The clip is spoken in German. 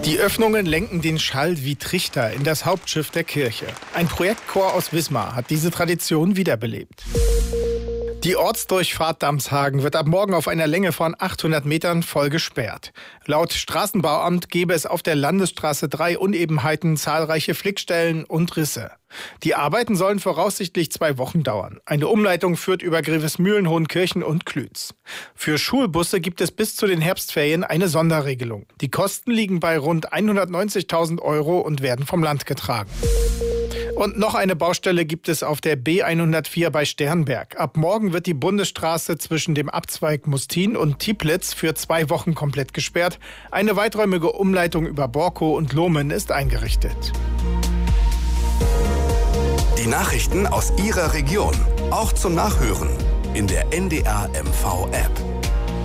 Die Öffnungen lenken den Schall wie Trichter in das Hauptschiff der Kirche. Ein Projektchor aus Wismar hat diese Tradition wiederbelebt. Die Ortsdurchfahrt Damshagen wird ab morgen auf einer Länge von 800 Metern voll gesperrt. Laut Straßenbauamt gäbe es auf der Landesstraße 3 Unebenheiten, zahlreiche Flickstellen und Risse. Die Arbeiten sollen voraussichtlich 2 Wochen dauern. Eine Umleitung führt über Grevesmühlen, Hohenkirchen und Klütz. Für Schulbusse gibt es bis zu den Herbstferien eine Sonderregelung. Die Kosten liegen bei rund 190.000 € und werden vom Land getragen. Und noch eine Baustelle gibt es auf der B104 bei Sternberg. Ab morgen wird die Bundesstraße zwischen dem Abzweig Mustin und Tieplitz für 2 Wochen komplett gesperrt. Eine weiträumige Umleitung über Borkow und Lohmen ist eingerichtet. Die Nachrichten aus Ihrer Region, auch zum Nachhören in der NDR MV App.